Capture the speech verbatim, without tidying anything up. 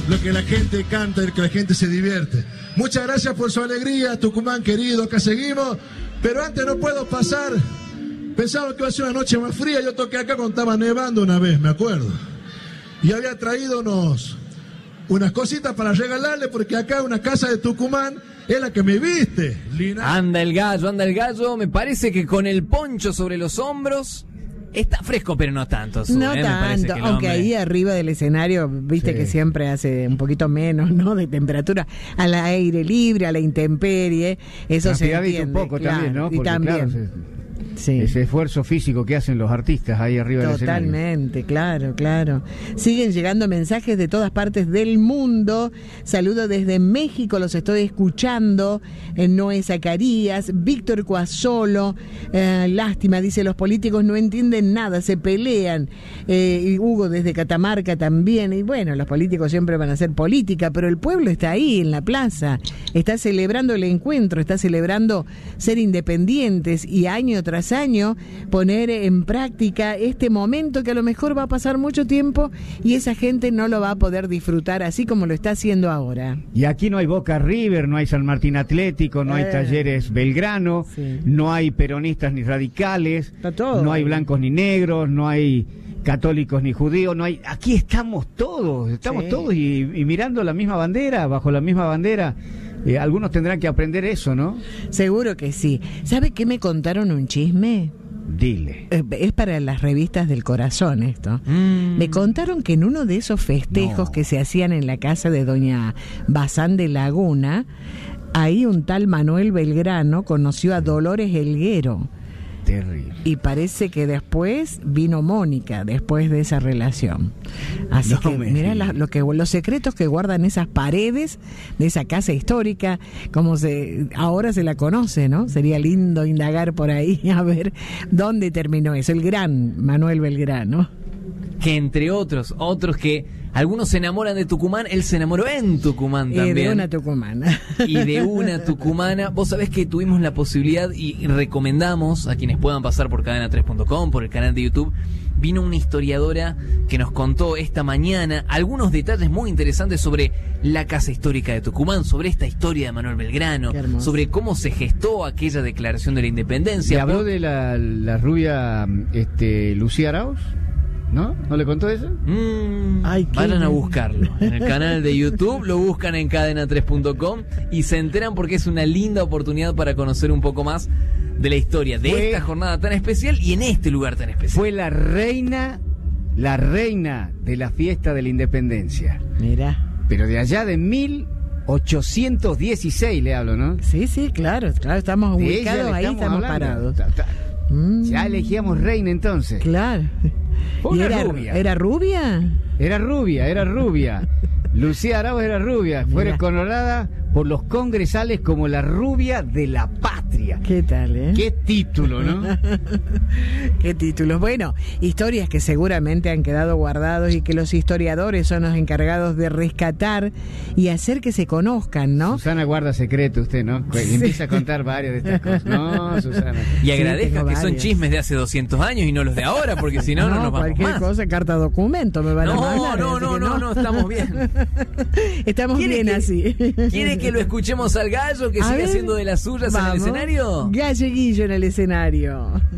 lo que la gente canta y lo que la gente se divierte. Muchas gracias por su alegría, Tucumán querido, acá seguimos. Pero antes no puedo pasar. Pensaba que iba a ser una noche más fría. Yo toqué acá cuando estaba nevando una vez, me acuerdo. Y había traído unos, unas cositas para regalarle, porque acá una casa de Tucumán es la que me viste, Lina. Anda el gallo, anda el gallo. Me parece que con el poncho sobre los hombros está fresco, pero no tanto. Su, no ¿eh? tanto, aunque hombre... ahí arriba del escenario, viste sí. que siempre hace un poquito menos, ¿no? De temperatura, al aire libre, a la intemperie, eso se entiende. Un poco claro, también, ¿no? Y Porque, también. Claro, se... Sí. Ese esfuerzo físico que hacen los artistas ahí arriba del escenario. Totalmente, claro, claro. Siguen llegando mensajes de todas partes del mundo. Saludo desde México, los estoy escuchando. Eh, Noé Zacarías, Víctor Cuasolo. Eh, lástima, dice, los políticos no entienden nada, se pelean. Eh, y Hugo desde Catamarca también. Y bueno, los políticos siempre van a hacer política, pero el pueblo está ahí en la plaza. Está celebrando el encuentro, está celebrando ser independientes y año tras año poner en práctica este momento que a lo mejor va a pasar mucho tiempo y esa gente no lo va a poder disfrutar así como lo está haciendo ahora. Y aquí no hay Boca River, no hay San Martín Atlético, no eh, hay Talleres Belgrano, sí. no hay peronistas ni radicales, no hay blancos ni negros, no hay católicos ni judíos, no hay. Aquí estamos todos, estamos sí. todos y, y mirando la misma bandera, bajo la misma bandera. Eh, algunos tendrán que aprender eso, ¿no? Seguro que sí. ¿Sabe qué me contaron un chisme? Dile. Eh, es para las revistas del corazón esto. Mm. Me contaron que en uno de esos festejos no. que se hacían en la casa de doña Bazán de Laguna, ahí un tal Manuel Belgrano conoció a Dolores Helguero. Terrible. Y parece que después vino Mónica, después de esa relación. Así no que mira la, lo que los secretos que guardan esas paredes de esa casa histórica, como se ahora se la conoce, ¿no? Sería lindo indagar por ahí a ver dónde terminó eso. El gran Manuel Belgrano. Que entre otros, otros que algunos se enamoran de Tucumán, él se enamoró en Tucumán también. Y de una tucumana. Y de una tucumana. Vos sabés que tuvimos la posibilidad y recomendamos a quienes puedan pasar por cadena tres punto com, por el canal de YouTube. Vino una historiadora que nos contó esta mañana algunos detalles muy interesantes sobre la casa histórica de Tucumán, sobre esta historia de Manuel Belgrano, sobre cómo se gestó aquella declaración de la independencia. ¿Y habló de la, la rubia este, Lucía Arauz? ¿No? ¿No le contó eso? Mm, Ay, vayan a buscarlo en el canal de YouTube, lo buscan en cadena tres punto com y se enteran porque es una linda oportunidad para conocer un poco más de la historia de fue, esta jornada tan especial y en este lugar tan especial. Fue la reina, la reina de la fiesta de la independencia. Mira. Pero de allá de mil ochocientos dieciséis le hablo, ¿no? Sí, sí, claro, claro, estamos de ubicados ahí, estamos, estamos parados. Ta, ta. Mm. Ya elegíamos reina entonces. Claro. Una ¿Y era rubia. ¿Era rubia? Era rubia, era rubia. Lucía Arauz era rubia. Fue reconorada por los congresales como la rubia de la patria. ¿Qué tal, eh? Qué título, ¿no? Qué títulos. Bueno, historias que seguramente han quedado guardados y que los historiadores son los encargados de rescatar y hacer que se conozcan, ¿no? Susana guarda secreto usted, ¿no? Sí. Empieza a contar varias de estas cosas. No, Susana. Y agradezca sí, que son chismes de hace doscientos años y no los de ahora, porque si no, no, no nos vamos cualquier más. cosa, carta documento me van no, a mandar. No, no, no, no, no, estamos bien. Estamos bien que, así. ¿Quiere que lo escuchemos al gallo que a sigue ver, haciendo de las suyas vamos. En el escenario? Galleguillo en el escenario.